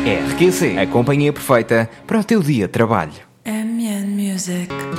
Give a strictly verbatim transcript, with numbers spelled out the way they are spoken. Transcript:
R Q C, a companhia perfeita para o teu dia de trabalho. M N Music.